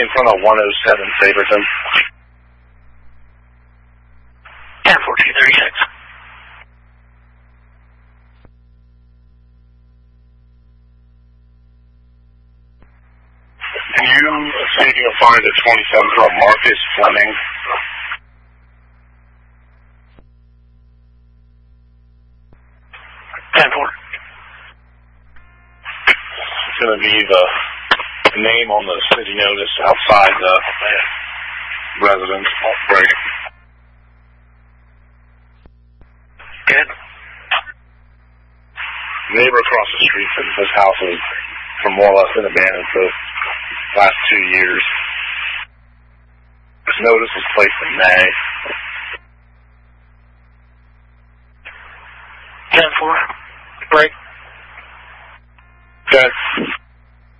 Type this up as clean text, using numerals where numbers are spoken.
in front of 107 Saberton. 10-14-36. Can you see if you can find a 27 from Marcus Fleming? It's going to be the name on the city notice outside the residence. Break. Good. Neighbor across the street said this house has more or less been abandoned for the last 2 years. This notice was placed in May. 10-4. Break. Okay.